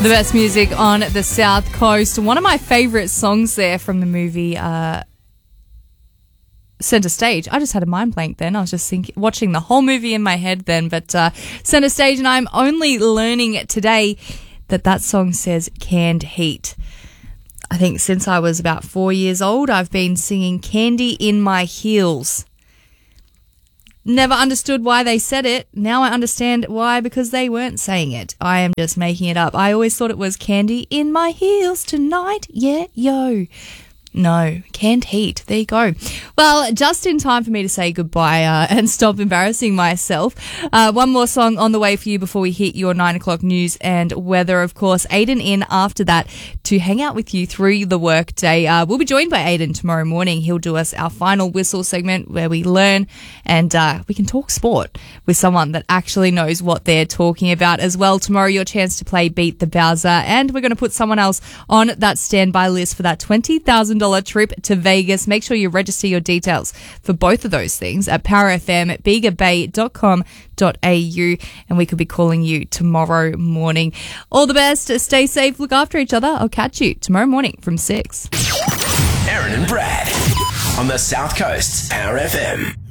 The best music on the South Coast. One of my favourite songs there from the movie Centre Stage. I just had a mind blank then. I was just watching the whole movie in my head then. But Centre Stage, and I'm only learning today that song says canned heat. I think since I was about 4 years old, I've been singing Candy in My Heels. Never understood why they said it. Now I understand why, because they weren't saying it. I am just making it up. I always thought it was candy in my heels tonight. Yeah, yo. No, canned heat. There you go. Well, just in time for me to say goodbye and stop embarrassing myself. One more song on the way for you before we hit your 9 o'clock news and weather, of course. Aiden in after that to hang out with you through the workday. We'll be joined by Aiden tomorrow morning. He'll do us our final whistle segment where we learn and we can talk sport with someone that actually knows what they're talking about as well. Tomorrow, your chance to play Beat the Bowser, and we're going to put someone else on that standby list for that $20,000 trip to Vegas. Make sure you register your details for both of those things at powerfm.begabay.com.au, and we could be calling you tomorrow morning. All the best. Stay safe. Look after each other. I'll catch you tomorrow morning from 6. Aaron and Brad on the South Coast, Power FM.